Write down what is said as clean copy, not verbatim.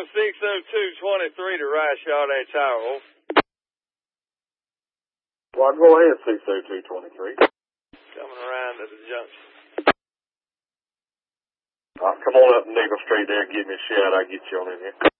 send 60223 to Rice Yard Tower. Well, go ahead, 60223. Coming around to the junction. Come on up Nickel Street there and give me a shout. I'll get you on in here.